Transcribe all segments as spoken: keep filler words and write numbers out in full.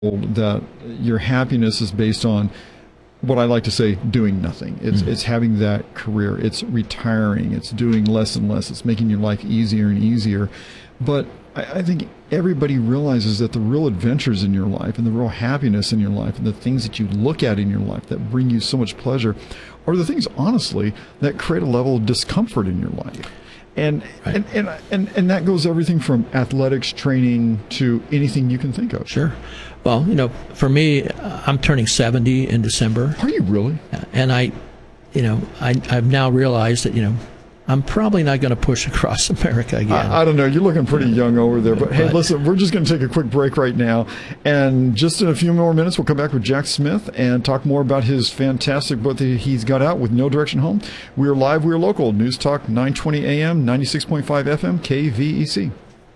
that your happiness is based on what I like to say, doing nothing. It's mm-hmm. it's having that career. It's retiring. It's doing less and less. It's making your life easier and easier. But I, I think everybody realizes that the real adventures in your life and the real happiness in your life and the things that you look at in your life that bring you so much pleasure are the things, honestly, that create a level of discomfort in your life. And, right. and, and and and that goes everything from athletics training to anything you can think of. Sure. Well, you know, for me, I'm turning seventy in December. Are you really? And I, you know, I, I've now realized that, you know, I'm probably not going to push across America again. I, I don't know. You're looking pretty young over there. But, but hey, listen, we're just going to take a quick break right now. And just in a few more minutes, we'll come back with Jack Smith and talk more about his fantastic book that he's got out with No Direction Home. We're live. We're local. News Talk nine twenty A M, ninety-six point five F M, K V E C.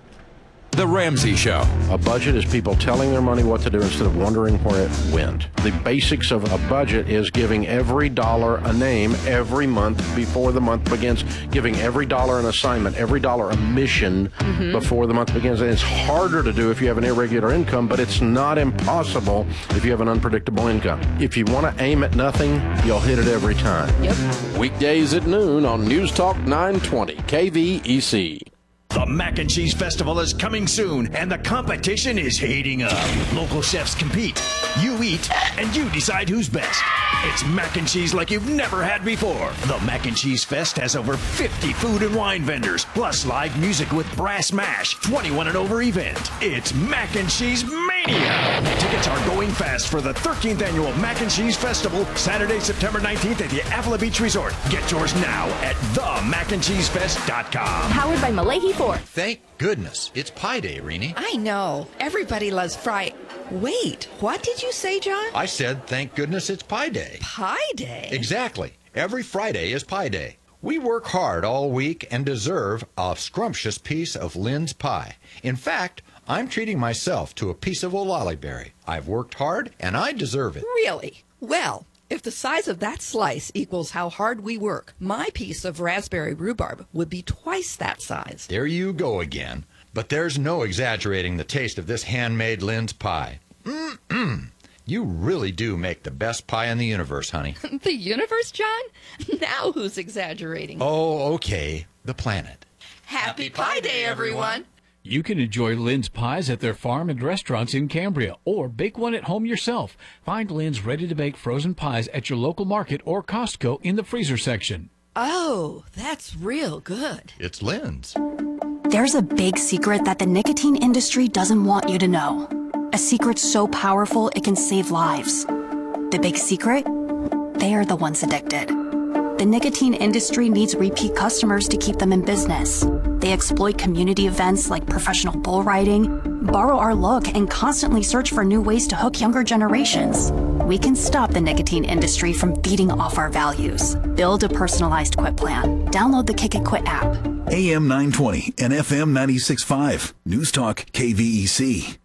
The Ramsey Show. A budget is people telling their money what to do instead of wondering where it went. The basics of a budget is giving every dollar a name every month before the month begins, giving every dollar an assignment, every dollar a mission mm-hmm. before the month begins. And it's harder to do if you have an irregular income, but it's not impossible if you have an unpredictable income. If you want to aim at nothing, you'll hit it every time. Yep. Weekdays at noon on News Talk nine twenty K V E C. The Mac and Cheese Festival is coming soon, and the competition is heating up. Local chefs compete. You eat, and you decide who's best. It's mac and cheese like you've never had before. The Mac and Cheese Fest has over fifty food and wine vendors, plus live music with Brass Mash, twenty-one and over event. It's Mac and Cheese Mania! Tickets are going fast for the thirteenth Annual Mac and Cheese Festival, Saturday, September nineteenth at the Avila Beach Resort. Get yours now at the mac and cheese fest dot com. Powered by Malahi Ford. Thank goodness. It's Pi Day, Rini. I know. Everybody loves fry. Wait, what did you say, John? I said, thank goodness it's Pi Day. Pi Day? Exactly. Every Friday is Pi Day. We work hard all week and deserve a scrumptious piece of Lynn's pie. In fact, I'm treating myself to a piece of Olali berry. I've worked hard, and I deserve it. Really? Well, if the size of that slice equals how hard we work, my piece of raspberry rhubarb would be twice that size. There you go again. But there's no exaggerating the taste of this handmade Lynn's pie. Mm-mm. You really do make the best pie in the universe, honey. The universe, John? Now who's exaggerating? Oh, okay. The planet. Happy, Happy Pie Day, everyone. You can enjoy Lynn's Pies at their farm and restaurants in Cambria, or bake one at home yourself. Find Lynn's ready-to-bake frozen pies at your local market or Costco in the freezer section. Oh, that's real good. It's Lynn's. There's a big secret that the nicotine industry doesn't want you to know. A secret so powerful it can save lives. The big secret? They are the ones addicted. The nicotine industry needs repeat customers to keep them in business. They exploit community events like professional bull riding, borrow our look, and constantly search for new ways to hook younger generations. We can stop the nicotine industry from feeding off our values. Build a personalized quit plan. Download the Kick It Quit app. A M nine twenty and F M ninety-six point five. News Talk K V E C.